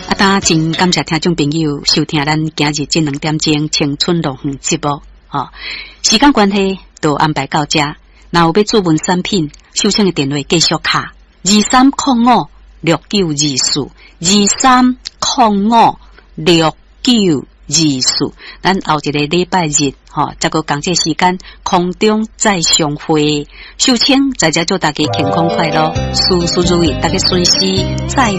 大真感谢听众朋友收听咱今日这2点钟青春乐园节目。时间关系，就安排到这。若有要注文产品，收请的电话继续卡2305-6924，2305-6924。咱后一个礼拜日，再个讲这时间空中再相会。秀清在这祝大家健康快乐，事事如意，大家顺时再